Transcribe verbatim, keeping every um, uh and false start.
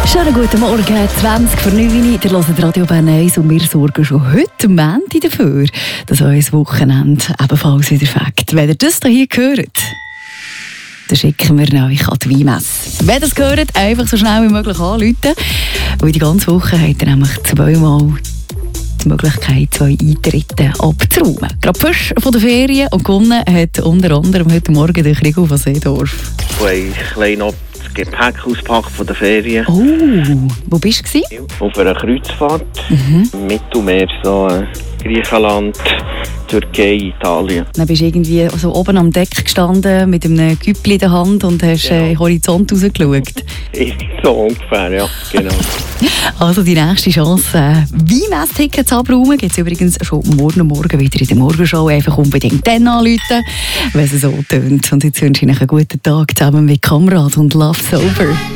Schönen guten Morgen, zwanzig vor neun. Ihr hört Radio Bern eins und wir sorgen schon heute am Montag dafür, dass euer Wochenende ebenfalls wieder fängt. Wenn ihr das hier hört, dann schicken wir euch an die Weinmesse. Wenn ihr das hört, einfach so schnell wie möglich anrufen. Weil die ganze Woche habt ihr nämlich zweimal die Möglichkeit, zwei Eintritte abzuräumen. Gerade frisch von den Ferien und gewonnen hat unter anderem heute Morgen der Krigo von Seedorf. Ich habe noch das Gepäck ausgepackt von den Ferien. Oh, wo bist du? Auf einer Kreuzfahrt. Mhm. Mittelmeer, so äh, Griechenland, Türkei, Italien. Dann bist du irgendwie so oben am Deck gestanden mit einem Güppli in der Hand und hast genau. äh, Horizont rausgeschaut. So ungefähr, ja, genau. Also die nächste Chance, äh, Weinmess-Tickets abräumen, gibt es übrigens schon morgen Morgen wieder in der Morgenshow. Einfach unbedingt dann anrufen, wenn es so tönt. Und jetzt wünsche ich euch einen guten Tag zusammen mit Kamerad und Love Sober.